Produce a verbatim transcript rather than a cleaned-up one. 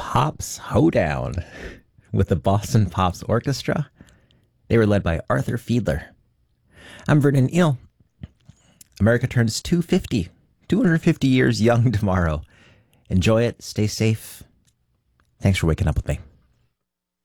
Pops Hoedown with the Boston Pops Orchestra. They were led by Arthur Fiedler. I'm Vernon Eel. America turns two hundred fifty, two hundred fifty years young tomorrow. Enjoy it. Stay safe. Thanks for waking up with me.